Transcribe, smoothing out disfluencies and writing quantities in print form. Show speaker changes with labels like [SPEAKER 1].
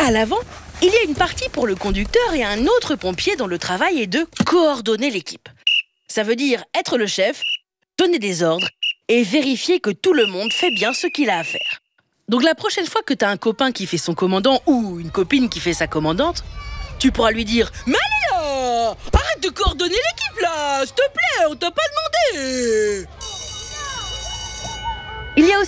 [SPEAKER 1] À l'avant, il y a une partie pour le conducteur et un autre pompier dont le travail est de coordonner l'équipe. Ça veut dire être le chef, donner des ordres et vérifier que tout le monde fait bien ce qu'il a à faire. Donc la prochaine fois que tu as un copain qui fait son commandant ou une copine qui fait sa commandante, tu pourras lui dire « Mais allez là, arrête de coordonner l'équipe là, s'il te plaît, on t'a pas demandé !» Il y a aussi